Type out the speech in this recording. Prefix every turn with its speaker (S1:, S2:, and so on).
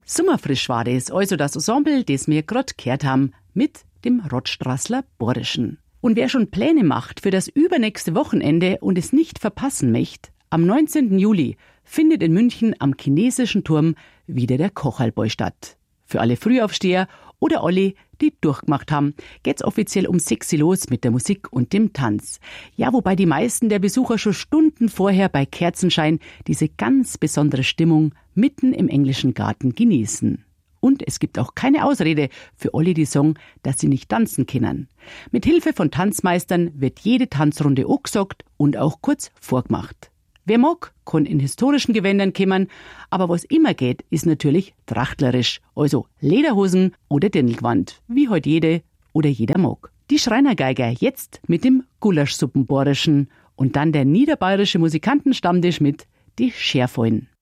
S1: Sommerfrisch war das, also das Ensemble, das wir grad gehört haben, mit dem Rottstraßler Borischen. Und wer schon Pläne macht für das übernächste Wochenende und es nicht verpassen möchte, am 19. Juli findet in München am Chinesischen Turm wieder der Kocherlball statt. Für alle Frühaufsteher oder alle, die durchgemacht haben, geht's offiziell um 6 Uhr los mit der Musik und dem Tanz. Ja, wobei die meisten der Besucher schon Stunden vorher bei Kerzenschein diese ganz besondere Stimmung mitten im englischen Garten genießen. Und es gibt auch keine Ausrede für alle, die sagen, dass sie nicht tanzen können. Mit Hilfe von Tanzmeistern wird jede Tanzrunde angesagt und auch kurz vorgemacht. Wer mag, kann in historischen Gewändern kommen, aber was immer geht, ist natürlich trachtlerisch, also Lederhosen oder Dirndlgewand, wie heute jede oder jeder mag. Die Schreinergeiger jetzt mit dem Gulaschsuppenborischen und dann der niederbayerische Musikantenstammtisch mit die Scherfallen.